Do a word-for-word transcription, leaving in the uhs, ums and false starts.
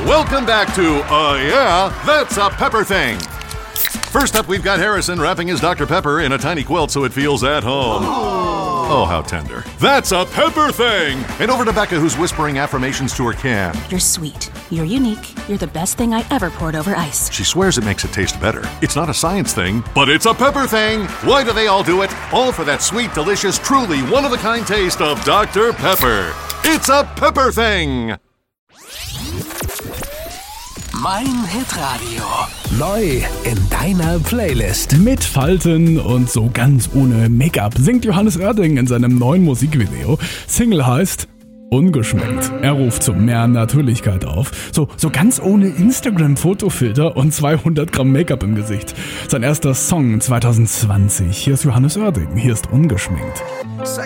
Welcome back to Uh Yeah, That's a Pepper Thing. First up, we've got Harrison wrapping his Doctor Pepper in a tiny quilt so it feels at home. Oh, how tender. That's a Pepper Thing! And over to Becca, who's whispering affirmations to her can. You're sweet. You're unique. You're the best thing I ever poured over ice. She swears it makes it taste better. It's not a science thing, but it's a pepper thing. Why do they all do it? All for that sweet, delicious, truly one-of-a-kind taste of Doctor Pepper. It's a Pepper Thing! Mein Hitradio. Neu in deiner Playlist. Mit Falten und so ganz ohne Make-up singt Johannes Oerding in seinem neuen Musikvideo. Single heißt Ungeschminkt. Er ruft zu mehr Natürlichkeit auf. So, so ganz ohne Instagram-Fotofilter und zweihundert Gramm Make-up im Gesicht. Sein erster Song zwanzig zwanzig. Hier ist Johannes Oerding. Hier ist Ungeschminkt.